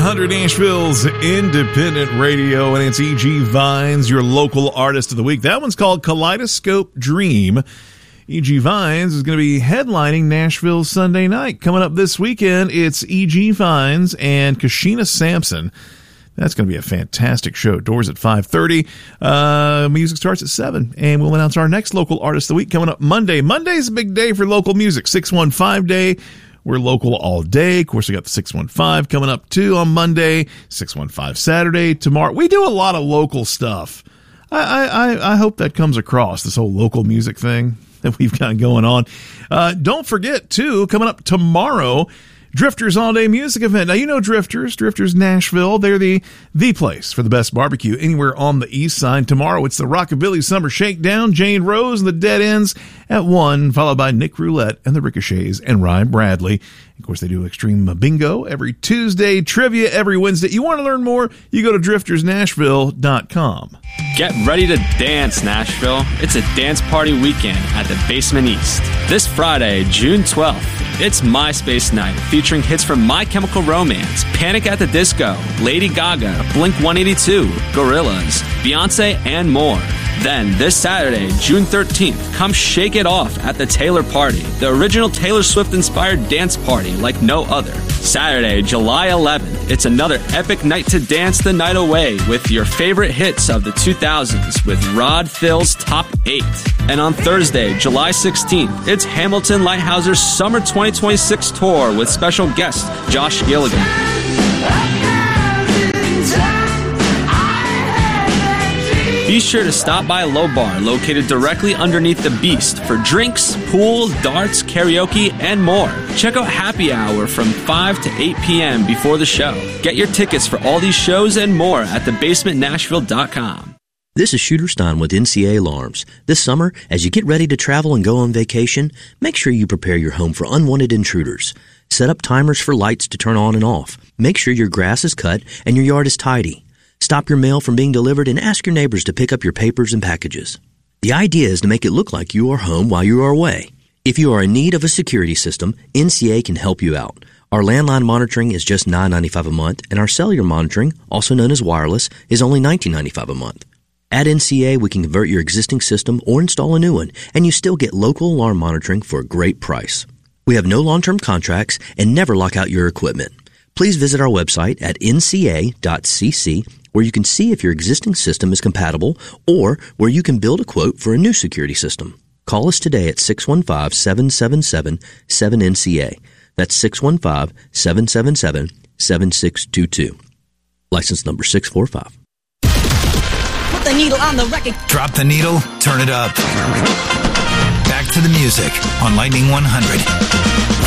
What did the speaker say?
100, Nashville's independent radio, and it's E.G. Vines, your local artist of the week. That one's called Kaleidoscope Dream. E.G. Vines is going to be headlining Nashville Sunday night. Coming up this weekend, it's E.G. Vines and Kashina Sampson. That's going to be a fantastic show. Doors at 5:30. Music starts at 7. And we'll announce our next local artist of the week coming up Monday. Monday's a big day for local music. 615 Day. We're local all day. Of course, we got the 615 coming up too on Monday. 615 Saturday. Tomorrow. We do a lot of local stuff. I hope that comes across, this whole local music thing that we've got going on. Don't forget, too, coming up tomorrow, Drifters All Day Music Event. Now, you know Drifters Nashville. They're the place for the best barbecue anywhere on the east side. Tomorrow, it's the Rockabilly Summer Shakedown, Jane Rose and the Dead Ends at 1, followed by Nick Roulette and the Ricochets and Ryan Bradley. Of course, they do Extreme Bingo every Tuesday, trivia every Wednesday. You want to learn more? You go to driftersnashville.com. Get ready to dance, Nashville. It's a dance party weekend at the Basement East. This Friday, June 12th, it's MySpace Night, featuring hits from My Chemical Romance, Panic at the Disco, Lady Gaga, Blink-182, Gorillaz, Beyonce, and more. Then, this Saturday, June 13th, come shake it off at the Taylor Party, the original Taylor Swift-inspired dance party like no other. Saturday, July 11th, it's another epic night to dance the night away with your favorite hits of the 2000s with Rod Phil's Top 8. And on Thursday, July 16th, it's Hamilton Lighthouse's Summer 2026 tour with special guest Josh Gilligan. Be sure to stop by Low Bar, located directly underneath the Beast, for drinks, pool, darts, karaoke, and more. Check out Happy Hour from 5 to 8 p.m. before the show. Get your tickets for all these shows and more at thebasementnashville.com. This is Shooter Stein with NCA Alarms. This summer, as you get ready to travel and go on vacation, make sure you prepare your home for unwanted intruders. Set up timers for lights to turn on and off. Make sure your grass is cut and your yard is tidy. Stop your mail from being delivered and ask your neighbors to pick up your papers and packages. The idea is to make it look like you are home while you are away. If you are in need of a security system, NCA can help you out. Our landline monitoring is just $9.95 a month, and our cellular monitoring, also known as wireless, is only $19.95 a month. At NCA, we can convert your existing system or install a new one, and you still get local alarm monitoring for a great price. We have no long-term contracts and never lock out your equipment. Please visit our website at nca.cc, where you can see if your existing system is compatible or where you can build a quote for a new security system. Call us today at 615-777-7NCA. That's 615-777-7622. License number 645. Put the needle on the record. Drop the needle, turn it up. Back to the music on Lightning 100.